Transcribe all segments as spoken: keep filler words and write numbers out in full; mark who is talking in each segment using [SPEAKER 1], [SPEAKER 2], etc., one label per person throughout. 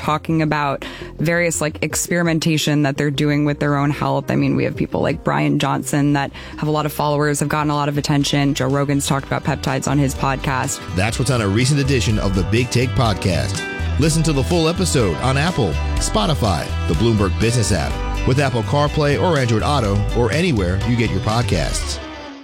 [SPEAKER 1] talking about various like experimentation that they're doing with their own health. I mean, we have people like Brian Johnson that have a lot of followers, have gotten a lot of attention. Joe Rogan's talked about peptides on his podcast.
[SPEAKER 2] That's what's on a recent edition of the Big Take Podcast. Listen to the full episode on Apple, Spotify, the Bloomberg Business app, with Apple CarPlay or Android Auto, or anywhere you get your podcasts.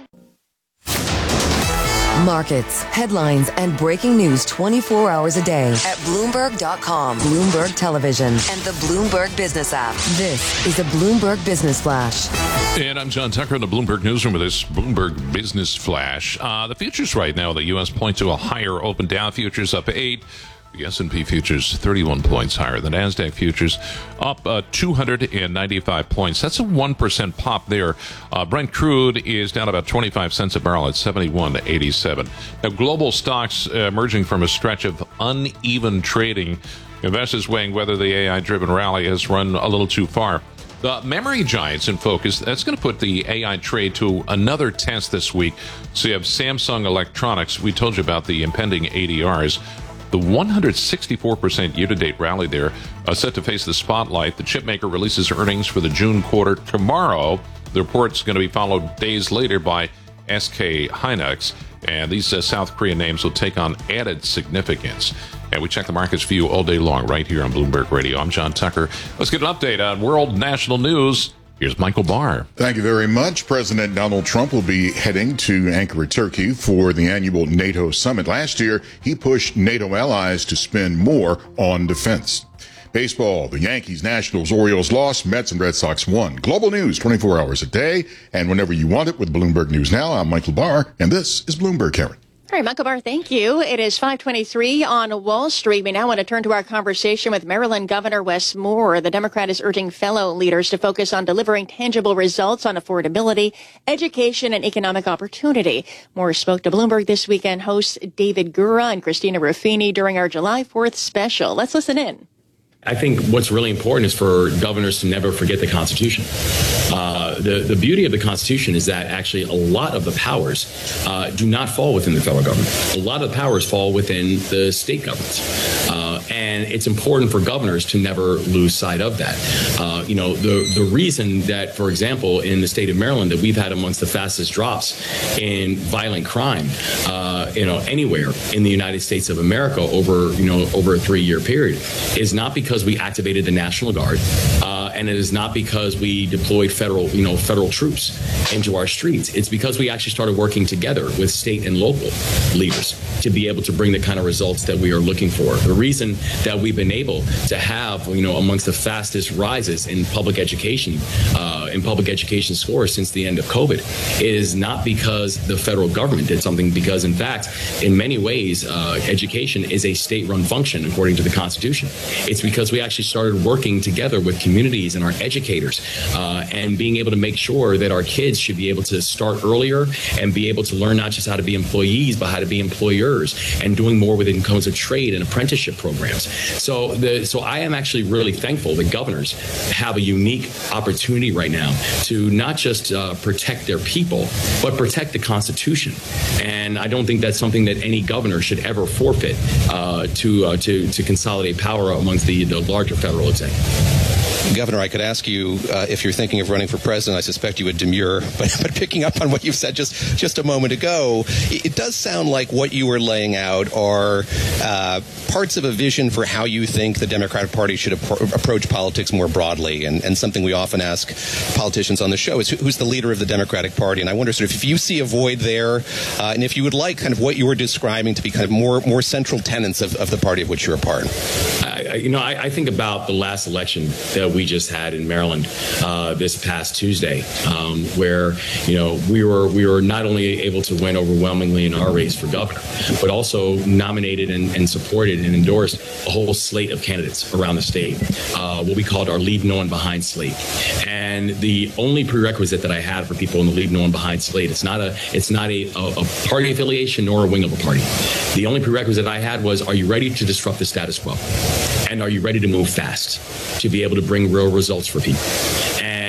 [SPEAKER 3] Markets, headlines, and breaking news twenty-four hours a day at Bloomberg dot com, Bloomberg Television, and the Bloomberg Business app. This is a Bloomberg Business Flash.
[SPEAKER 4] And I'm John Tucker in the Bloomberg Newsroom with this Bloomberg Business Flash. Uh, the futures right now, the U S point to a higher open. Dow futures up eight. The S and P futures thirty-one points higher. The NASDAQ futures up uh, two hundred ninety-five points. That's a one percent pop there. Uh, Brent crude is down about twenty-five cents a barrel at seventy-one eighty-seven. Now, global stocks uh, emerging from a stretch of uneven trading. Investors weighing whether the A I-driven rally has run a little too far. The memory giants in focus, that's going to put the A I trade to another test this week. So you have Samsung Electronics. We told you about the impending A D Rs. The one hundred sixty-four percent year-to-date rally there uh, set to face the spotlight. The chipmaker releases earnings for the June quarter tomorrow. The report's going to be followed days later by S K Hynix. And these uh, South Korean names will take on added significance. And we check the markets for you all day long right here on Bloomberg Radio. I'm John Tucker. Let's get an update on world national news. Here's Michael Barr.
[SPEAKER 5] Thank you very much. President Donald Trump will be heading to Ankara, Turkey for the annual NATO summit. Last year, he pushed NATO allies to spend more on defense. Baseball, the Yankees, Nationals, Orioles lost, Mets and Red Sox won. Global news twenty-four hours a day and whenever you want it with Bloomberg News Now. I'm Michael Barr, and this is Bloomberg, Karen.
[SPEAKER 6] All right, Michael Barr, thank you. It is five twenty-three on Wall Street. We now want to turn to our conversation with Maryland Governor Wes Moore. The Democrat is urging fellow leaders to focus on delivering tangible results on affordability, education, and economic opportunity. Moore spoke to Bloomberg This Weekend hosts David Gura and Christina Ruffini during our July fourth special. Let's listen in.
[SPEAKER 7] I think what's really important is for governors to never forget the Constitution. Uh, the, the beauty of the Constitution is that actually a lot of the powers uh, do not fall within the federal government. A lot of the powers fall within the state governments. Uh, and it's important for governors to never lose sight of that. Uh, you know, the, the reason that, for example, in the state of Maryland, that we've had amongst the fastest drops in violent crime, uh, you know, anywhere in the United States of America over, you know, over a three-year period is not because because we activated the National Guard, uh, and it is not because we deployed federal, you know, federal troops into our streets. It's because we actually started working together with state and local leaders to be able to bring the kind of results that we are looking for. The reason that we've been able to have, you know, amongst the fastest rises in public education, uh, in public education scores since the end of COVID, is not because the federal government did something, because in fact, in many ways, uh, education is a state-run function according to the Constitution. It's because we actually started working together with communities and our educators uh, and being able to make sure that our kids should be able to start earlier and be able to learn not just how to be employees, but how to be employers, and doing more within codes of trade and apprenticeship programs. So, the, so I am actually really thankful that governors have a unique opportunity right now to not just uh, protect their people, but protect the Constitution. And I don't think that's something that any governor should ever forfeit uh, to, uh, to, to consolidate power amongst the the larger federal executive.
[SPEAKER 8] Governor, I could ask you uh, if you're thinking of running for president. I suspect you would demur, but, but picking up on what you've said just, just a moment ago, it, it does sound like what you were laying out are uh, parts of a vision for how you think the Democratic Party should ap- approach politics more broadly. And, and something we often ask politicians on the show is who, who's the leader of the Democratic Party? And I wonder sort of if you see a void there, uh, and if you would like kind of what you were describing to be kind of more more central tenets of, of the party of which you're a part.
[SPEAKER 7] I, you know, I, I think about the last election that we just had in Maryland uh, this past Tuesday, um, where, you know, we were we were not only able to win overwhelmingly in our race for governor, but also nominated and, and supported and endorsed a whole slate of candidates around the state, uh, what we called our Leave No One Behind slate. And the only prerequisite that I had for people in the Leave No One Behind slate, it's not a it's not a, a, a party affiliation nor a wing of a party. The only prerequisite I had was, are you ready to disrupt the status quo? And are you ready to move fast to be able to bring real results for people? And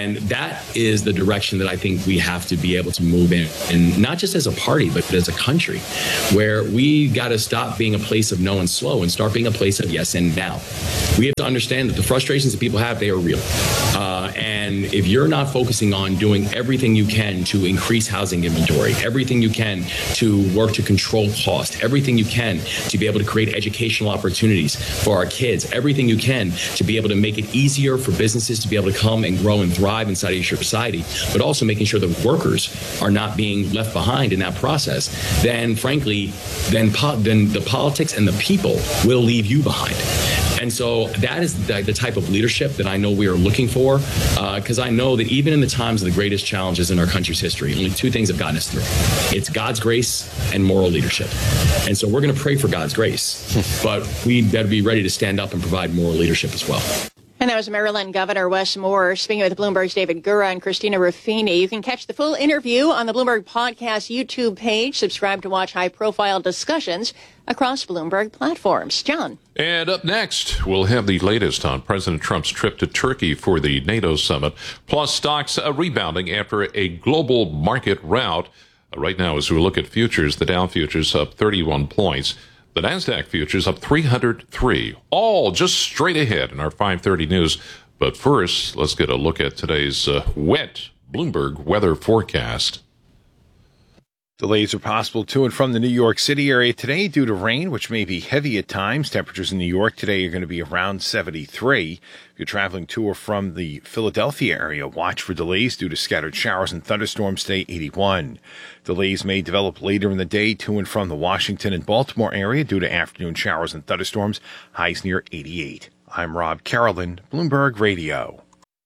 [SPEAKER 7] And that is the direction that I think we have to be able to move in, and not just as a party, but as a country, where we got to stop being a place of no and slow and start being a place of yes and now. We have to understand that the frustrations that people have, they are real. Uh, and if you're not focusing on doing everything you can to increase housing inventory, everything you can to work to control cost, everything you can to be able to create educational opportunities for our kids, everything you can to be able to make it easier for businesses to be able to come and grow and thrive inside of your society, but also making sure that workers are not being left behind in that process, then frankly, then, po- then the politics and the people will leave you behind. And so that is the, the type of leadership that I know we are looking for, because uh, I know that even in the times of the greatest challenges in our country's history, only two things have gotten us through. It's God's grace and moral leadership. And so we're going to pray for God's grace, but we better be ready to stand up and provide moral leadership as well.
[SPEAKER 6] And that was Maryland Governor Wes Moore speaking with Bloomberg's David Gura and Christina Ruffini. You can catch the full interview on the Bloomberg Podcast YouTube page. Subscribe to watch high-profile discussions across Bloomberg platforms. John.
[SPEAKER 4] And up next, we'll have the latest on President Trump's trip to Turkey for the NATO summit, plus stocks uh, rebounding after a global market rout. Uh, right now, as we look at futures, the Dow futures up thirty-one points. The NASDAQ futures up three hundred three, all just straight ahead in our five thirty news. But first, let's get a look at today's uh, wet Bloomberg weather forecast.
[SPEAKER 9] Delays are possible to and from the New York City area today due to rain, which may be heavy at times. Temperatures in New York today are going to be around seventy-three. If you're traveling to or from the Philadelphia area, watch for delays due to scattered showers and thunderstorms today, eighty-one. Delays may develop later in the day to and from the Washington and Baltimore area due to afternoon showers and thunderstorms, highs near eighty-eight. I'm Rob Carolyn, Bloomberg Radio.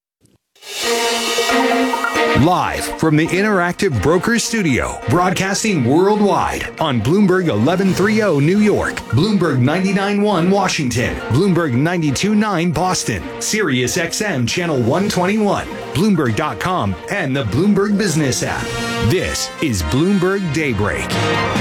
[SPEAKER 10] Live from the Interactive Brokers Studio, broadcasting worldwide on Bloomberg eleven thirty New York, Bloomberg ninety-nine point one Washington, Bloomberg ninety-two point nine Boston, Sirius X M Channel one twenty-one, Bloomberg dot com, and the Bloomberg Business app. This is Bloomberg Daybreak.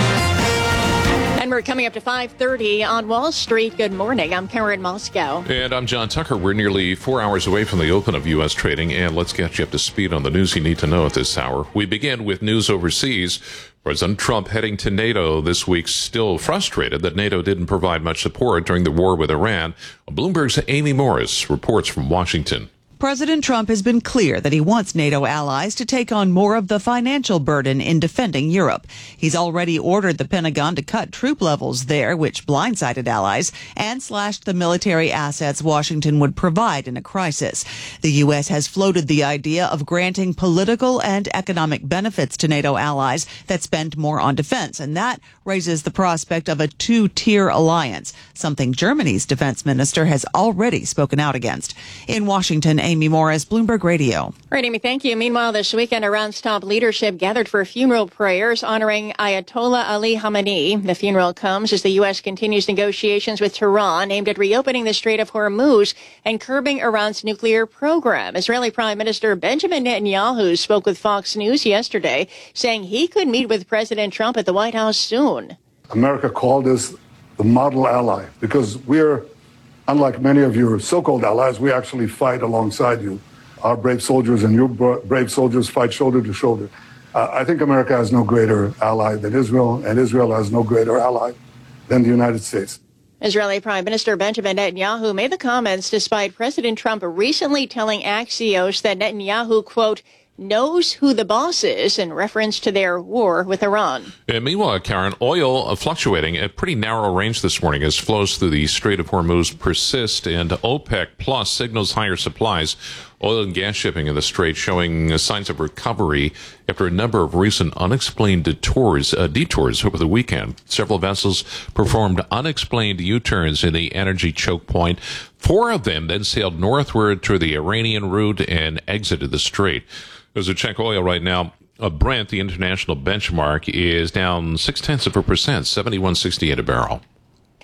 [SPEAKER 6] And we're coming up to five thirty on Wall Street. Good morning. I'm Karen Moscow.
[SPEAKER 4] And I'm John Tucker. We're nearly four hours away from the open of U S trading, and let's get you up to speed on the news you need to know at this hour. We begin with news overseas. President Trump heading to NATO this week, still frustrated that NATO didn't provide much support during the war with Iran. Bloomberg's Amy Morris reports from Washington.
[SPEAKER 11] President Trump has been clear that he wants NATO allies to take on more of the financial burden in defending Europe. He's already ordered the Pentagon to cut troop levels there, which blindsided allies, and slashed the military assets Washington would provide in a crisis. The U S has floated the idea of granting political and economic benefits to NATO allies that spend more on defense, and that raises the prospect of a two-tier alliance, something Germany's defense minister has already spoken out against. In Washington, Amy Morris, Bloomberg Radio.
[SPEAKER 6] All right, Amy, thank you. Meanwhile, this weekend, Iran's top leadership gathered for funeral prayers honoring Ayatollah Ali Khamenei. The funeral comes as the U S continues negotiations with Tehran aimed at reopening the Strait of Hormuz and curbing Iran's nuclear program. Israeli Prime Minister Benjamin Netanyahu spoke with Fox News yesterday, saying he could meet with President Trump at the White House soon.
[SPEAKER 12] America called us the model ally because we're, unlike many of your so-called allies, we actually fight alongside you. Our brave soldiers and your brave soldiers fight shoulder to shoulder. Uh, I think America has no greater ally than Israel, and Israel has no greater ally than the United States.
[SPEAKER 6] Israeli Prime Minister Benjamin Netanyahu made the comments despite President Trump recently telling Axios that Netanyahu, quote, knows who the boss is in reference to their war with Iran.
[SPEAKER 4] And meanwhile, Karen, oil fluctuating at pretty narrow range this morning as flows through the Strait of Hormuz persist, and OPEC Plus signals higher supplies. Oil and gas shipping in the Strait showing signs of recovery after a number of recent unexplained detours, uh, detours over the weekend. Several vessels performed unexplained U-turns in the energy choke point. Four of them then sailed northward through the Iranian route and exited the Strait. As we check oil right now, uh, Brent, the international benchmark, is down six tenths of a percent, seventy-one sixty-eight a barrel.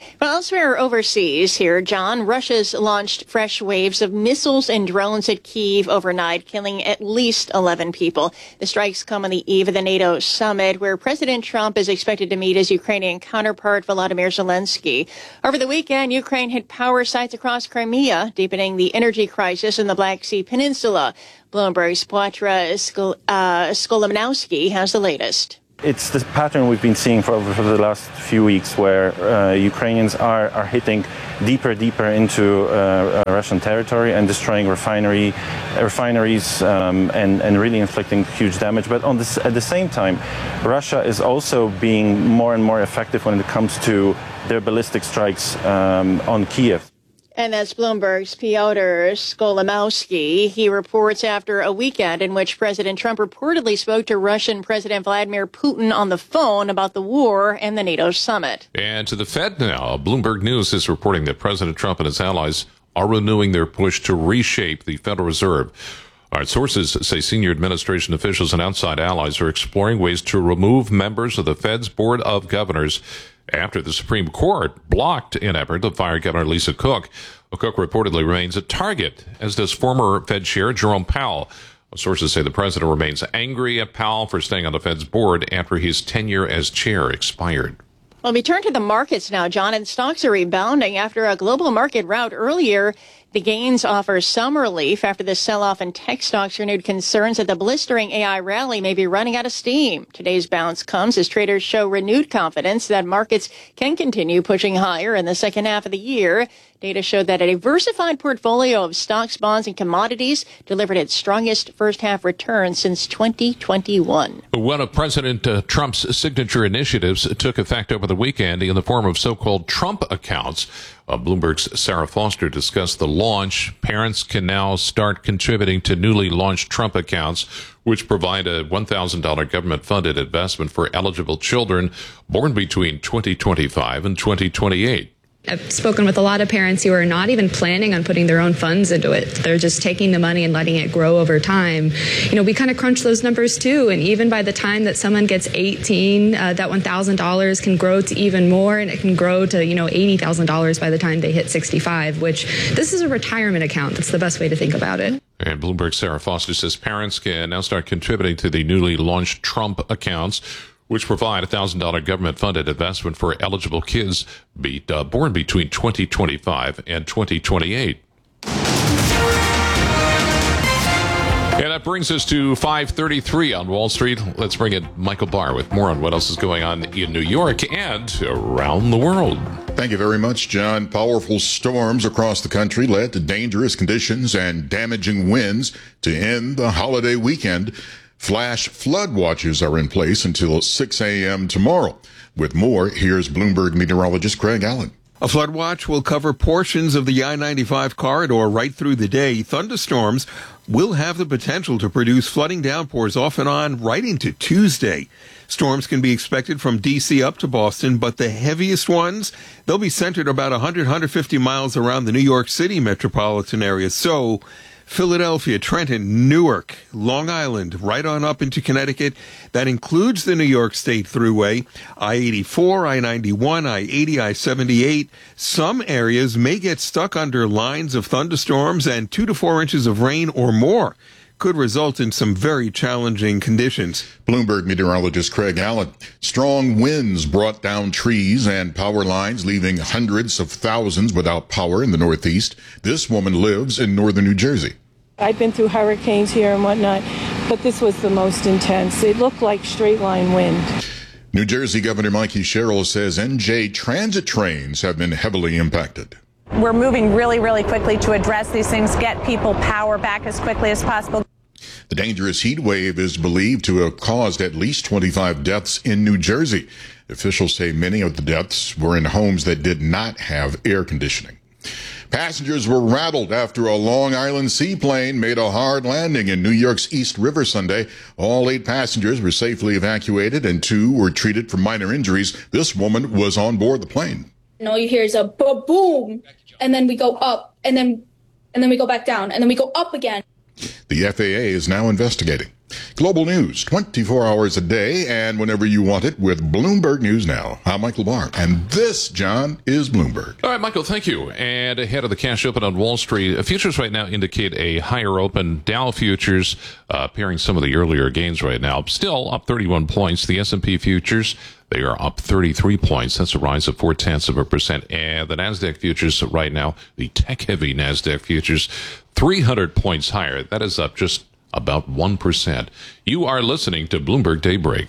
[SPEAKER 6] Well, elsewhere overseas here, John, Russia's launched fresh waves of missiles and drones at Kyiv overnight, killing at least eleven people. The strikes come on the eve of the NATO summit, where President Trump is expected to meet his Ukrainian counterpart, Volodymyr Zelensky. Over the weekend, Ukraine hit power sites across Crimea, deepening the energy crisis in the Black Sea Peninsula. Bloomberg's Piotra Skol- uh, Skolomanowski has the latest.
[SPEAKER 13] It's the pattern we've been seeing for, for the last few weeks, where uh, Ukrainians are, are hitting deeper, deeper into uh, Russian territory and destroying refinery, refineries um, and, and really inflicting huge damage. But on this, at the same time, Russia is also being more and more effective when it comes to their ballistic strikes um, on Kyiv.
[SPEAKER 6] And that's Bloomberg's Piotr Skolimowski. He reports after a weekend in which President Trump reportedly spoke to Russian President Vladimir Putin on the phone about the war and the NATO summit.
[SPEAKER 4] And to the Fed now, Bloomberg News is reporting that President Trump and his allies are renewing their push to reshape the Federal Reserve. Our sources say senior administration officials and outside allies are exploring ways to remove members of the Fed's Board of Governors after the Supreme Court blocked an effort to fire Governor Lisa Cook. Cook reportedly remains a target, as does former Fed Chair Jerome Powell. Sources say the president remains angry at Powell for staying on the Fed's board after his tenure as chair expired.
[SPEAKER 6] Well, we turn to the markets now, John, and stocks are rebounding after a global market rout earlier. The gains offer some relief after the sell-off in tech stocks renewed concerns that the blistering A I rally may be running out of steam. Today's bounce comes as traders show renewed confidence that markets can continue pushing higher in the second half of the year. Data showed that a diversified portfolio of stocks, bonds, and commodities delivered its strongest first-half return since twenty twenty-one.
[SPEAKER 4] One of President uh, Trump's signature initiatives took effect over the weekend in the form of so-called Trump accounts. Uh, Bloomberg's Sarah Foster discussed the launch. Parents can now start contributing to newly launched Trump accounts, which provide a one thousand dollars government-funded investment for eligible children born between twenty twenty-five and twenty twenty-eight.
[SPEAKER 14] I've spoken with a lot of parents who are not even planning on putting their own funds into it. They're just taking the money and letting it grow over time. You know, we kind of crunch those numbers too. And even by the time that someone gets eighteen, uh, that one thousand dollars can grow to even more, and it can grow to, you know, eighty thousand dollars by the time they hit sixty-five, which this is a retirement account. That's the best way to think about it.
[SPEAKER 4] And Bloomberg's Sarah Foster says parents can now start contributing to the newly launched Trump accounts, which provide a one thousand dollars government-funded investment for eligible kids be, uh, born between twenty twenty-five and twenty twenty-eight. And that brings us to five thirty-three on Wall Street. Let's bring in Michael Barr with more on what else is going on in New York and around the world.
[SPEAKER 5] Thank you very much, John. Powerful storms across the country led to dangerous conditions and damaging winds to end the holiday weekend. Flash flood watches are in place until six a.m. tomorrow. With more, here's Bloomberg meteorologist Craig Allen.
[SPEAKER 15] A flood watch will cover portions of the I ninety-five corridor right through the day. Thunderstorms will have the potential to produce flooding downpours off and on right into Tuesday. Storms can be expected from D C up to Boston, but the heaviest ones, they'll be centered about one hundred, one hundred fifty miles around the New York City metropolitan area. So Philadelphia, Trenton, Newark, Long Island, right on up into Connecticut. That includes the New York State Thruway, I eighty-four, I ninety-one, I eighty, I seventy-eight. Some areas may get stuck under lines of thunderstorms, and two to four inches of rain or more could result in some very challenging conditions.
[SPEAKER 5] Bloomberg meteorologist Craig Allen. Strong winds brought down trees and power lines, leaving hundreds of thousands without power in the Northeast. This woman lives in northern New Jersey.
[SPEAKER 16] I've been through hurricanes here and whatnot, but this was the most intense. It looked like straight line wind.
[SPEAKER 5] New Jersey Governor Mikey Sherrill says N J transit trains have been heavily impacted.
[SPEAKER 17] We're moving really, really quickly to address these things, get people power back as quickly as possible.
[SPEAKER 5] The dangerous heat wave is believed to have caused at least twenty-five deaths in New Jersey. Officials say many of the deaths were in homes that did not have air conditioning. Passengers were rattled after a Long Island seaplane made a hard landing in New York's East River Sunday. All eight passengers were safely evacuated and two were treated for minor injuries. This woman was on board the plane.
[SPEAKER 18] And all you hear is a boom, and then we go up, and then and then we go back down, and then we go up again.
[SPEAKER 5] The F A A is now investigating. Global news, twenty-four hours a day and whenever you want it with Bloomberg News Now. I'm Michael Barr, and this, John, is Bloomberg.
[SPEAKER 4] All right, Michael, thank you. And ahead of the cash open on Wall Street, futures right now indicate a higher open. Dow futures uh, pairing some of the earlier gains right now. Still up thirty-one points. The S and P futures, they are up thirty-three points. That's a rise of four tenths of a percent. And the NASDAQ futures right now, the tech-heavy NASDAQ futures, three hundred points higher. That is up just about one percent. You are listening to Bloomberg Daybreak.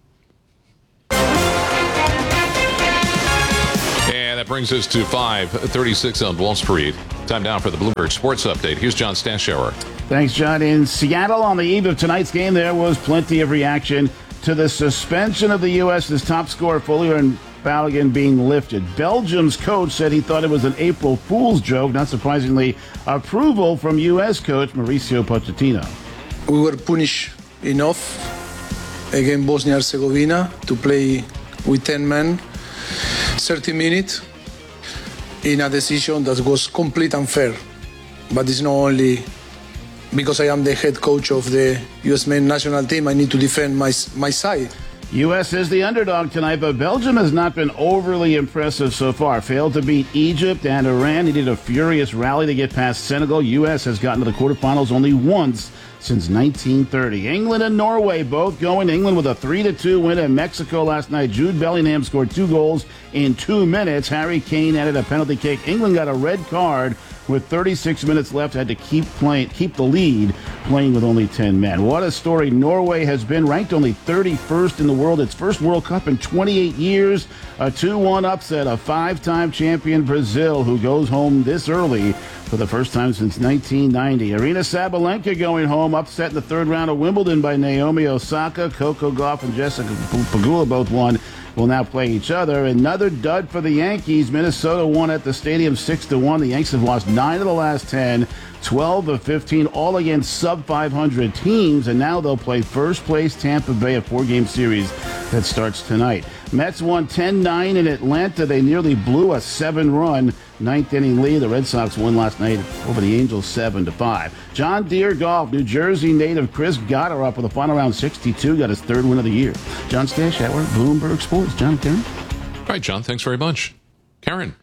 [SPEAKER 4] And that brings us to five thirty-six on Wall Street. Time now for the Bloomberg Sports Update. Here's John Stashower.
[SPEAKER 19] Thanks, John. In Seattle on the eve of tonight's game, there was plenty of reaction to the suspension of the U S's top scorer, Folarin Balogun, being lifted. Belgium's coach said he thought it was an April Fool's joke. Not surprisingly, approval from U S coach Mauricio Pochettino.
[SPEAKER 20] We were punished enough against Bosnia and Herzegovina to play with ten men, thirty minutes, in a decision that was completely unfair. But it's not only because I am the head coach of the U S men's national team, I need to defend my, my side.
[SPEAKER 19] U S is the underdog tonight, but Belgium has not been overly impressive so far. Failed to beat Egypt and Iran. Needed a furious rally to get past Senegal. U S has gotten to the quarterfinals only once since nineteen thirty. England and Norway both going. England with a three to two win at Mexico last night. Jude Bellingham scored two goals in two minutes. Harry Kane added a penalty kick. England got a red card with thirty-six minutes left. Had to keep playing, keep the lead, playing with only ten men. What a story Norway has been. Ranked only thirty-first in the world. Its first World Cup in twenty-eight years. A two one upset of five-time champion Brazil, who goes home this early for the first time since nineteen ninety. Arina Sabalenka going home, upset in the third round of Wimbledon by Naomi Osaka. Coco Gauff and Jessica Pegula both won. Will now play each other. Another dud for the Yankees. Minnesota won at the stadium six to one. The Yankees have lost nine of the last ten, twelve of fifteen, all against sub five hundred teams, and now they'll play first place Tampa Bay, a four-game series that starts tonight. Mets won ten nine in Atlanta. They nearly blew a seven-run ninth-inning lead. The Red Sox won last night over the Angels seven to five. John Deere Golf, New Jersey native Chris Gotterup with a final round sixty-two, got his third win of the year. John Stashower, Bloomberg Sports. John, Karen?
[SPEAKER 4] All right, John, thanks very much. Karen?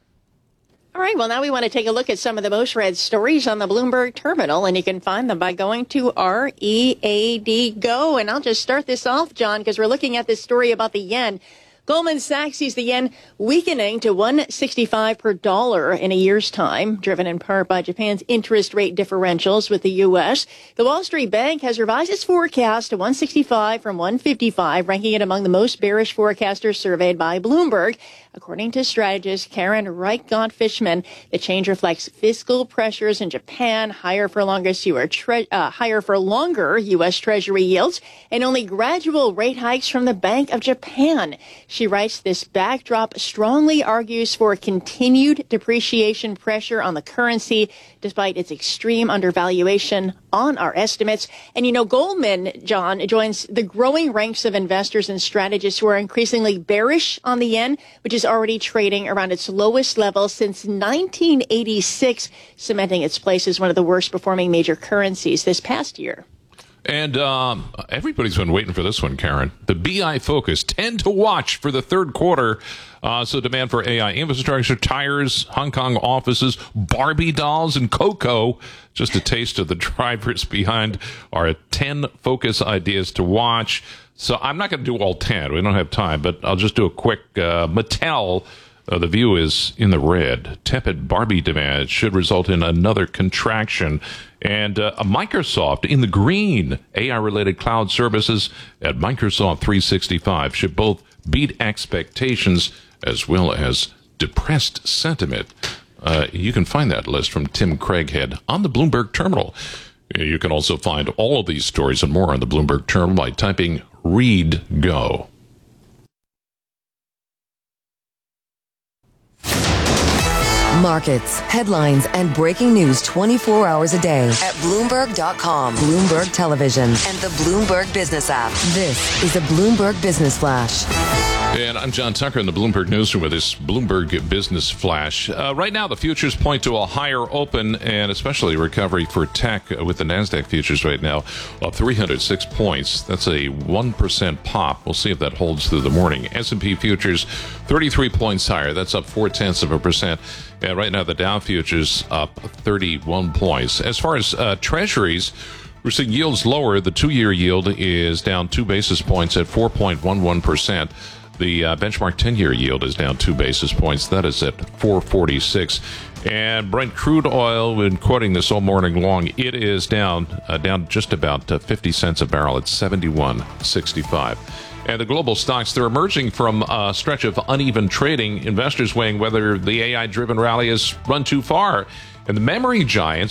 [SPEAKER 6] All right, well, now we want to take a look at some of the most read stories on the Bloomberg Terminal, and you can find them by going to R E A D Go. And I'll just start this off, John, because we're looking at this story about the yen. Goldman Sachs sees the yen weakening to one sixty-five per dollar in a year's time, driven in part by Japan's interest rate differentials with the U S. The Wall Street Bank has revised its forecast to one sixty-five from one fifty-five, ranking it among the most bearish forecasters surveyed by Bloomberg. According to strategist Karen Reichgott-Fishman, the change reflects fiscal pressures in Japan, higher for longer, tre- uh, higher for longer U S. Treasury yields, and only gradual rate hikes from the Bank of Japan. She writes, this backdrop strongly argues for continued depreciation pressure on the currency, despite its extreme undervaluation on our estimates. And, you know, Goldman, John, joins the growing ranks of investors and strategists who are increasingly bearish on the yen, which is already trading around its lowest level since nineteen eighty-six, cementing its place as one of the worst performing major currencies this past year.
[SPEAKER 4] And um, everybody's been waiting for this one, Karen. The B I Focus, ten to watch for the third quarter. Uh, so demand for A I infrastructure, tires, Hong Kong offices, Barbie dolls, and Coco. Just a taste of the drivers behind our ten focus ideas to watch. So I'm not going to do all ten. We don't have time, but I'll just do a quick uh, Mattel. Uh, the view is in the red. Tepid Barbie demand should result in another contraction. And uh, a Microsoft in the green. A I-related cloud services at Microsoft three sixty-five should both beat expectations as well as depressed sentiment. Uh, you can find that list from Tim Craighead on the Bloomberg Terminal. You can also find all of these stories and more on the Bloomberg Terminal by typing Read Go.
[SPEAKER 3] Markets, headlines, and breaking news twenty-four hours a day at Bloomberg dot com, Bloomberg Television, and the Bloomberg Business app. This is the Bloomberg Business Flash.
[SPEAKER 4] And I'm John Tucker in the Bloomberg Newsroom with this Bloomberg Business Flash. Uh, right now, the futures point to a higher open and especially recovery for tech with the NASDAQ futures right now up three hundred six points. That's a one percent pop. We'll see if that holds through the morning. S and P futures thirty-three points higher. That's up four-tenths of a percent. And right now, the Dow futures up thirty-one points. As far as uh, treasuries, we're seeing yields lower. The two-year yield is down two basis points at four point one one percent. The uh, benchmark ten-year yield is down two basis points. That is at four forty-six. And Brent crude oil, been quoting this all morning long, it is down, uh, down just about uh, fifty cents a barrel at seventy-one sixty-five. And the global stocks, they're emerging from a stretch of uneven trading, investors weighing whether the A I-driven rally has run too far. And the memory giants